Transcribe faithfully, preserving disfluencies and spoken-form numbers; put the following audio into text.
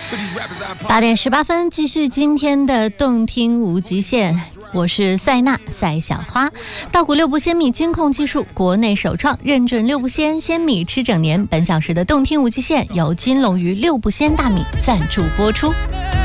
八点十八分，继续今天的动听无极限。我是赛娜赛小花，稻谷六步鲜米金控技术，国内首创，认准六步鲜，鲜米吃整年。本小时的动听无极限由金龙鱼六步鲜大米赞助播出。